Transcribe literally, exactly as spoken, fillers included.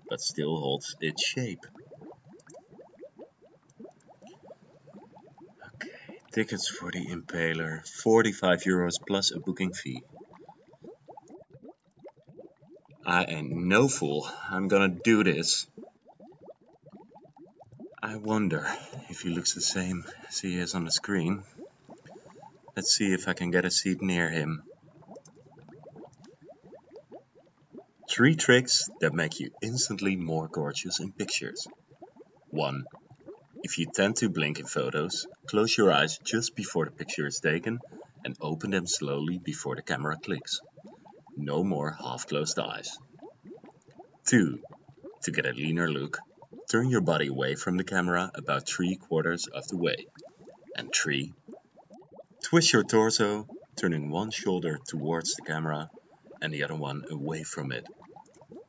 but still holds its shape. Okay, tickets for the Impaler, forty-five euros plus a booking fee. I ain't no fool, I'm gonna do this. I wonder if he looks the same as he is on the screen. Let's see if I can get a seat near him. Three tricks that make you instantly more gorgeous in pictures. one. If you tend to blink in photos, close your eyes just before the picture is taken and open them slowly before the camera clicks. No more half-closed eyes. two. To get a leaner look, turn your body away from the camera about three quarters of the way. And three. Twist your torso, turning one shoulder towards the camera and the other one away from it.